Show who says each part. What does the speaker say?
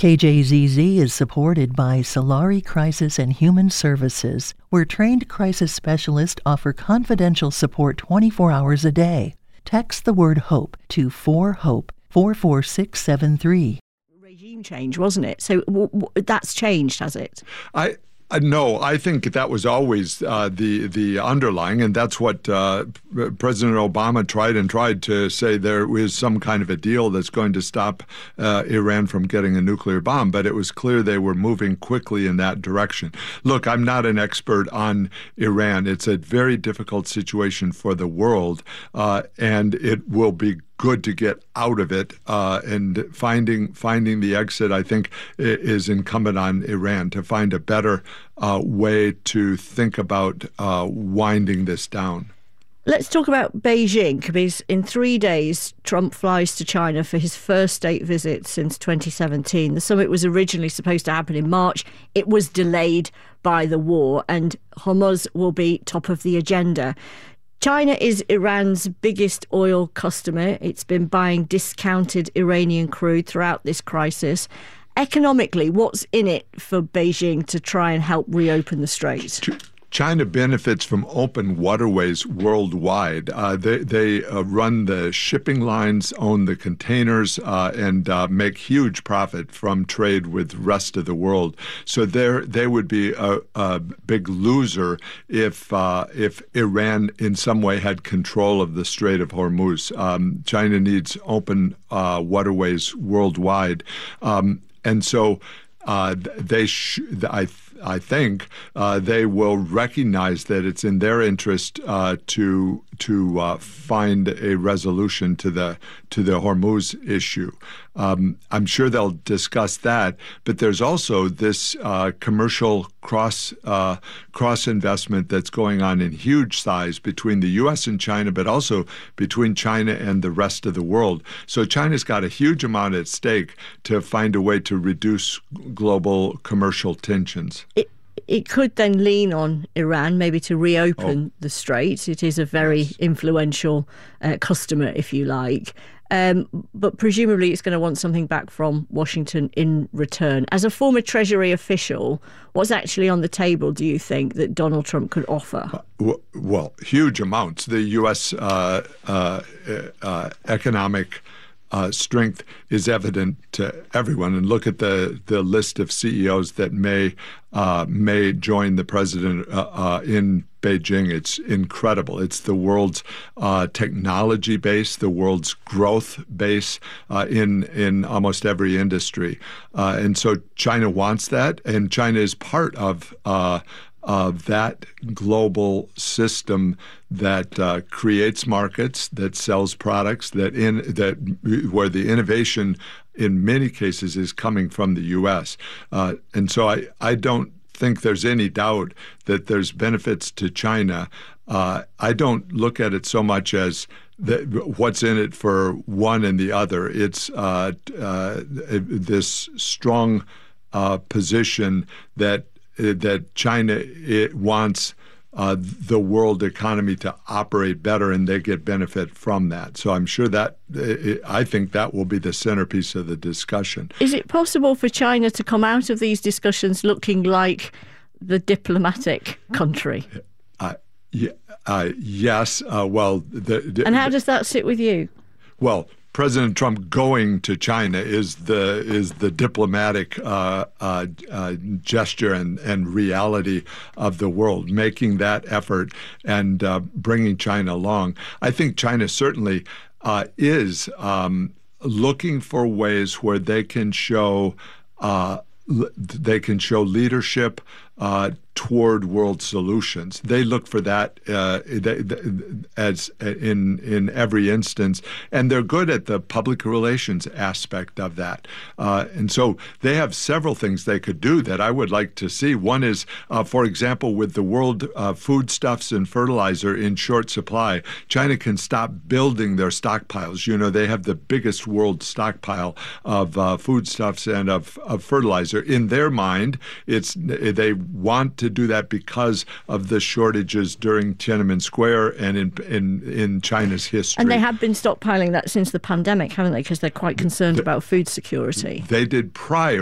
Speaker 1: KJZZ is supported by Solari Crisis and Human Services, where trained crisis specialists offer confidential support 24 hours a day. Text the word HOPE to 4HOPE 44673.
Speaker 2: Regime change, wasn't it? So that's changed, has it?
Speaker 3: No, I think that was always the underlying, and that's what President Obama tried to say. There was some kind of a deal that's going to stop Iran from getting a nuclear bomb, but it was clear they were moving quickly in that direction. Look, I'm not an expert on Iran. It's a very difficult situation for the world, and it will be good to get out of it, and finding the exit, I think, is incumbent on Iran to find a better way to think about winding this down.
Speaker 2: Let's talk about Beijing, because in 3 days, Trump flies to China for his first state visit since 2017. The summit was originally supposed to happen in March. It was delayed by the war, and Hormuz will be top of the agenda. China is Iran's biggest oil customer. It's been buying discounted Iranian crude throughout this crisis. Economically, what's in it for Beijing to try and help reopen the strait?
Speaker 3: China benefits from open waterways worldwide. They run the shipping lines, own the containers, and make huge profit from trade with the rest of the world. So they would be a big loser if Iran in some way had control of the Strait of Hormuz. China needs open waterways worldwide, and so I think they will recognize that it's in their interest to find a resolution to the Hormuz issue. I'm sure they'll discuss that, but there's also this commercial cross investment that's going on in huge size between the U.S. and China, but also between China and the rest of the world. So China's got a huge amount at stake to find a way to reduce global commercial tensions.
Speaker 2: It could then lean on Iran, maybe to reopen the strait. It is a very influential customer, if you like. But presumably it's going to want something back from Washington in return. As a former Treasury official, what's actually on the table, do you think, that Donald Trump could offer?
Speaker 3: Well, huge amounts. The U.S. Economic strength is evident to everyone, and look at the list of CEOs that may join the president in Beijing. It's incredible. It's the world's technology base, the world's growth base in almost every industry, and so China wants that, and China is part of that global system that creates markets, that sells products, where the innovation in many cases is coming from the U.S. And so I don't think there's any doubt that there's benefits to China. I don't look at it so much as what's in it for one and the other. It's this strong position that China wants the world economy to operate better, and they get benefit from that. So I'm sure that I think that will be the centerpiece of the discussion.
Speaker 2: Is it possible for China to come out of these discussions looking like the diplomatic country?
Speaker 3: Yes. And
Speaker 2: how does that sit with you?
Speaker 3: Well, President Trump going to China is the diplomatic gesture and reality of the world, making that effort and bringing China along. I think China certainly is looking for ways where they can show leadership toward world solutions. They look for that as in every instance, and they're good at the public relations aspect of that. And so they have several things they could do that I would like to see. One is, for example, with the world foodstuffs and fertilizer in short supply, China can stop building their stockpiles. You know, they have the biggest world stockpile of foodstuffs and of fertilizer. In their mind, they want to do that because of the shortages during Tiananmen Square and in China's history.
Speaker 2: And they have been stockpiling that since the pandemic, haven't they? Because they're quite concerned about food security.
Speaker 3: They did prior.